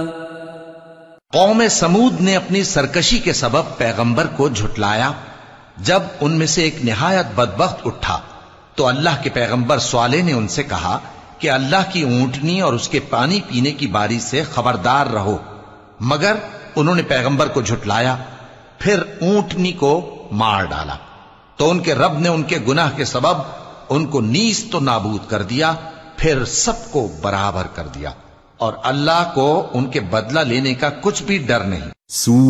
कौम समूद ने अपनी सरकशी के सबब पैगंबर को झुटलाया। जब उनमें से एक निहायत बदबख्त उठा तो अल्लाह के पैगंबर स्वाले ने उनसे कहा कि अल्लाह की ऊंटनी और उसके पानी पीने की बारी से खबरदार रहो। मगर उन्होंने पैगंबर को झुटलाया, फिर ऊंटनी को मार डाला। तो उनके रब ने उनके गुनाह के सबब उनको नीस तो नाबूद कर दिया, फिर सबको बराबर कर दिया, और अल्लाह को उनके बदला लेने का कुछ भी डर नहीं।